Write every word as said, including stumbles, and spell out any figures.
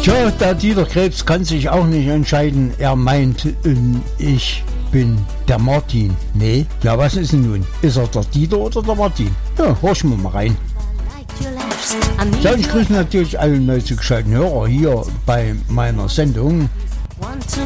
Tja, der Dieter Krebs kann sich auch nicht entscheiden. Er meint, ähm, ich bin der Martin. Nee, ja, was ist denn nun? Ist er der Dieter oder der Martin? Ja, horchen wir mal rein. Ja, ich grüße natürlich alle neu zugeschalteten Hörer hier bei meiner Sendung.